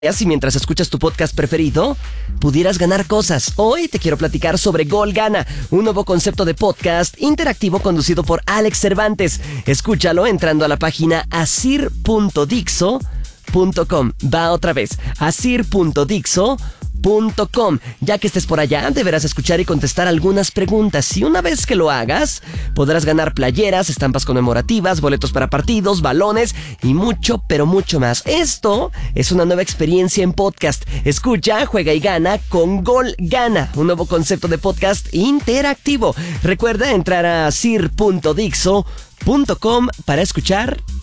Y mientras escuchas tu podcast preferido, pudieras ganar cosas. Hoy te quiero platicar sobre Gol Gana, un nuevo concepto de podcast interactivo conducido por Alex Cervantes. Escúchalo entrando a la página asir.dixo.com. Va otra vez, asir.dixo.com. Ya que estés por allá, deberás escuchar y contestar algunas preguntas. Y una vez que lo hagas, podrás ganar playeras, estampas conmemorativas, boletos para partidos, balones y mucho, pero mucho más. Esto es una nueva experiencia en podcast. Escucha, juega y gana con Gol Gana, un nuevo concepto de podcast interactivo. Recuerda entrar a asir.dixo.com para escuchar